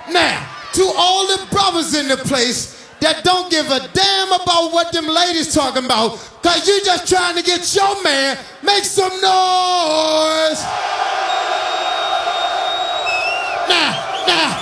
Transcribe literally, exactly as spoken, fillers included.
Now, to all the brothers in the place that don't give a damn about what them ladies talking about, cause you just trying to get your man, make some noise. Now, now,